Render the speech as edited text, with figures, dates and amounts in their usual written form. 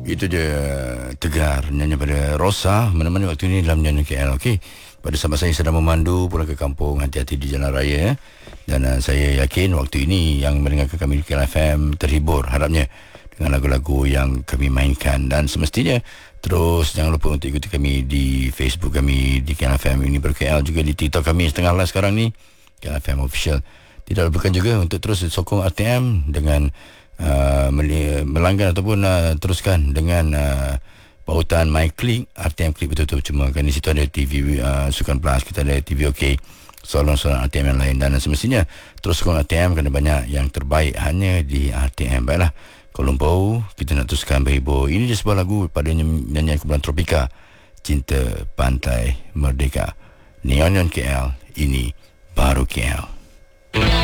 Itu dia Tegar, nyanyi pada Rosa, menemani waktu ini dalam nyanyi KL. Okey, pada sahabat saya sedang memandu pulang ke kampung, hati-hati di jalan raya. Dan saya yakin waktu ini yang mendengarkan kami di KL FM terhibur, harapnya, dengan lagu-lagu yang kami mainkan. Dan semestinya terus jangan lupa untuk ikuti kami di Facebook kami di KL FM ini ber-KL, juga di TikTok kami setengah live sekarang ni, KL FM Official. Tidak lupakan juga untuk terus sokong RTM dengan melanggan ataupun teruskan dengan pautan MyClick, RTM Click betul-betul. Cuma kan di situ ada TV Sukan Plus, kita ada TV OK, soalan-soalan RTM yang lain. Dan semestinya terus sokong RTM kerana banyak yang terbaik hanya di RTM. Baiklah, Kuala Lumpur, kita nak teruskan berhibur. Ini dia sebuah lagu pada nyanyian kumpulan Tropika, Cinta Pantai Merdeka. Neon KL, ini baru KL.